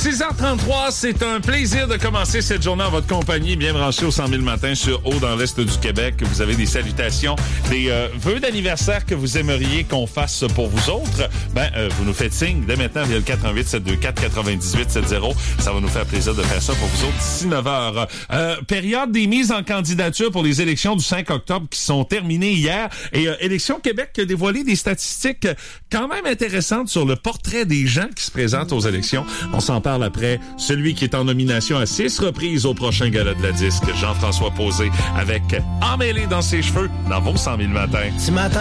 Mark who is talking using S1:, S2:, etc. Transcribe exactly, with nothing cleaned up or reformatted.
S1: six heures trente-trois, c'est un plaisir de commencer cette journée en votre compagnie, bien branché au cent mille matin sur Haut dans l'Est du Québec. Vous avez des salutations, des euh, vœux d'anniversaire que vous aimeriez qu'on fasse pour vous autres. Ben, euh, vous nous faites signe dès maintenant via le quatre un huit, sept deux quatre, quatre-vingt-dix-huit soixante. Ça va nous faire plaisir de faire ça pour vous autres d'ici neuf heures. Euh, période des mises en candidature pour les élections du cinq octobre qui sont terminées hier. Et euh, Élections Québec a dévoilé des statistiques quand même intéressantes sur le portrait des gens qui se présentent aux élections. On s'en parle après. Celui qui est en nomination à six reprises au prochain gala de la disque, Jean-François Posé, avec Emmêlé dans ses cheveux, dans vos cent mille matins.
S2: Tu m'entends?